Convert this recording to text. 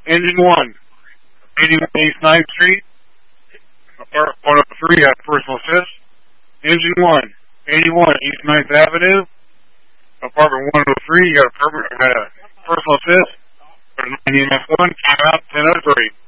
Engine 1, 81 East 9th Street. Apartment 103 had personal assist. Engine 1, 81 East 9th Avenue. Apartment 103, you got a personal assist. 90 1, time out, 1003.